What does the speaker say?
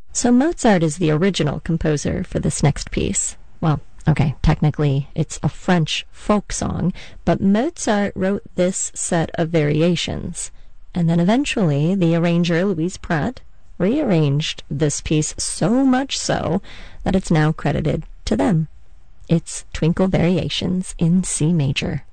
So Mozart is the original composer for this next piece. Well, okay, technically it's a French folk song, but Mozart wrote this set of variations. And then eventually the arranger Louise Pratt rearranged this piece so much so that it's now credited to them. It's Twinkle Variations in C major.